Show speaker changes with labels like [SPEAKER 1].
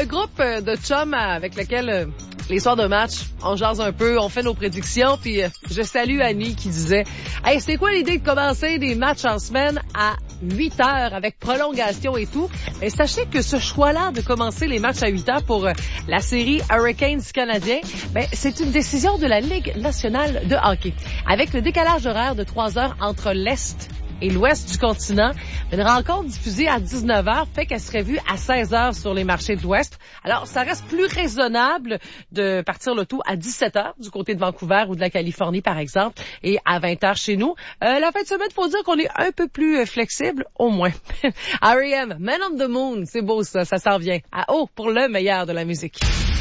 [SPEAKER 1] un groupe de chums avec lequel les soirs de match, on jase un peu, on fait nos prédictions, puis je salue Annie qui disait « Hey, c'est quoi l'idée de commencer des matchs en semaine à 8 heures avec prolongation et tout? » Et sachez que ce choix-là de commencer les matchs à 8 heures pour la série Hurricanes canadien, c'est une décision de la Ligue nationale de hockey. Avec le décalage horaire de 3 heures entre l'Est et l'ouest du continent, une rencontre diffusée à 19h fait qu'elle serait vue à 16h sur les marchés de l'Ouest. Alors, ça reste plus raisonnable de partir le tout à 17h du côté de Vancouver ou de la Californie, par exemple, et à 20h chez nous. La fin de semaine, faut dire qu'on est un peu plus flexible, au moins. R.E.M., Man on the Moon, c'est beau ça s'en vient. À haut pour le meilleur de la musique.